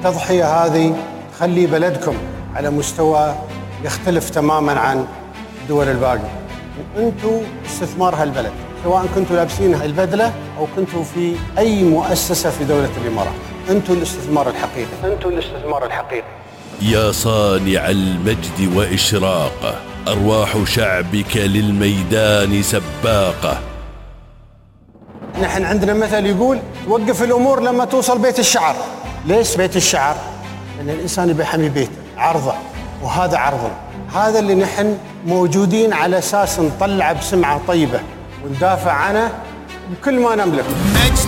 التضحية هذه تخلي بلدكم على مستوى يختلف تماماً عن الدول الباقية، وأنتوا استثمار هالبلد، سواء كنتوا لابسين البدلة أو كنتوا في أي مؤسسة في دولة الإمارات. أنتوا الاستثمار الحقيقي، أنتوا الاستثمار الحقيقي. يا صانع المجد وإشراقه، أرواح شعبك للميدان سباقة. نحن عندنا مثل يقول وقف الأمور لما توصل بيت الشعر. ليش بيت الشعر؟ لأن الإنسان يبي يحمي بيته، عرضه، وهذا عرضنا. هذا اللي نحن موجودين على أساس نطلع بسمعة طيبة وندافع عنه بكل ما نملك.